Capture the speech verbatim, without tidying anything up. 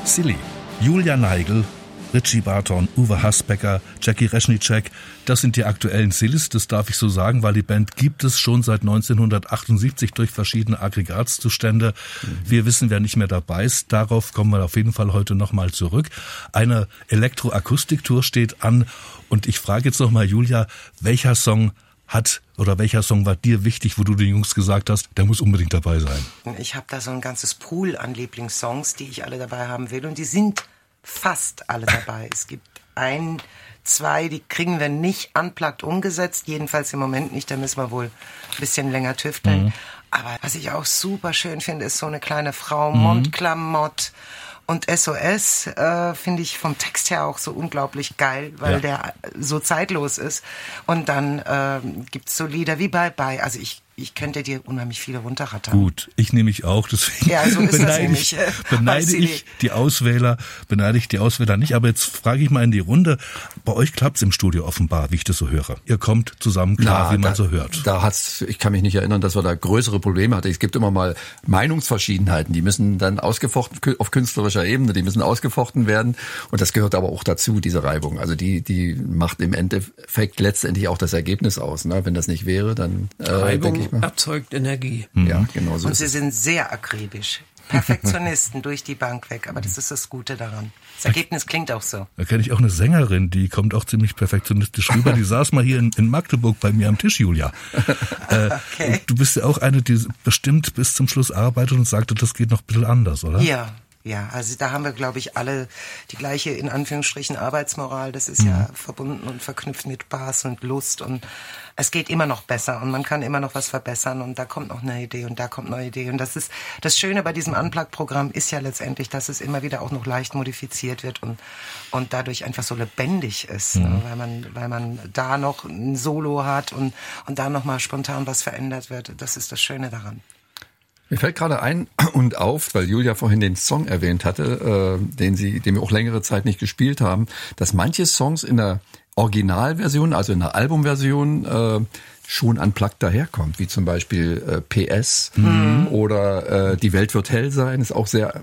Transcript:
Silly. Julia Neigl, Richie Barton, Uwe Hasbecker, Jackie Reznicek, das sind die aktuellen Sillys, das darf ich so sagen, weil die Band gibt es schon seit neunzehnhundertachtundsiebzig durch verschiedene Aggregatzustände. Mhm. Wir wissen, wer nicht mehr dabei ist, darauf kommen wir auf jeden Fall heute nochmal zurück. Eine Elektroakustiktour steht an und ich frage jetzt nochmal Julia, welcher Song hat oder welcher Song war dir wichtig, wo du den Jungs gesagt hast, der muss unbedingt dabei sein? Ich habe da so ein ganzes Pool an Lieblingssongs, die ich alle dabei haben will und die sind fast alle dabei. Es gibt ein, zwei, die kriegen wir nicht unplugged umgesetzt, jedenfalls im Moment nicht, da müssen wir wohl ein bisschen länger tüfteln. Mhm. Aber was ich auch super schön finde, ist so eine kleine Frau, mhm. Mondklamotte. Und S O S äh, finde ich vom Text her auch so unglaublich geil, weil ja. der so zeitlos ist. Und dann äh, gibt's so Lieder wie Bye Bye. Also ich ich könnte dir unheimlich viele runterrattern. Gut, ich nehme mich auch, deswegen ja, so ist beneide, das nämlich, ich, beneide ich die Auswähler, beneide ich die Auswähler nicht. Aber jetzt frage ich mal in die Runde, bei euch klappt's im Studio offenbar, wie ich das so höre. Ihr kommt zusammen klar, Na, wie man da, so hört. Da hat's, ich kann mich nicht erinnern, dass wir da größere Probleme hatten. Es gibt immer mal Meinungsverschiedenheiten, die müssen dann ausgefochten, auf künstlerischer Ebene, die müssen ausgefochten werden. Und das gehört aber auch dazu, diese Reibung. Also die, die macht im Endeffekt letztendlich auch das Ergebnis aus. Ne? Wenn das nicht wäre, dann äh, Reibung denke ich mal. erzeugt Energie. Ja, genau so. Und sie sind sehr akribisch. Perfektionisten durch die Bank weg. Aber das ist das Gute daran. Das Ergebnis klingt auch so. Da kenne ich auch eine Sängerin, die kommt auch ziemlich perfektionistisch rüber. Die saß mal hier in, in Magdeburg bei mir am Tisch, Julia. Äh, okay. Du bist ja auch eine, die bestimmt bis zum Schluss arbeitet und sagte, das geht noch ein bisschen anders, oder? Ja. Ja, also da haben wir, glaube ich, alle die gleiche, in Anführungsstrichen, Arbeitsmoral. Das ist mhm. ja verbunden und verknüpft mit Spaß und Lust und es geht immer noch besser und man kann immer noch was verbessern und da kommt noch eine Idee und da kommt eine Idee. Und das ist das Schöne bei diesem Unplugged-Programm ist ja letztendlich, dass es immer wieder auch noch leicht modifiziert wird und, und dadurch einfach so lebendig ist, mhm. ne? weil man, weil man da noch ein Solo hat und, und da noch mal spontan was verändert wird. Das ist das Schöne daran. Mir fällt gerade ein und auf, weil Julia vorhin den Song erwähnt hatte, äh, den sie, den wir auch längere Zeit nicht gespielt haben, dass manche Songs in der Originalversion, also in der Albumversion, äh, schon unplugged daherkommt, wie zum Beispiel äh, P S mhm. oder äh, Die Welt wird hell sein, ist auch sehr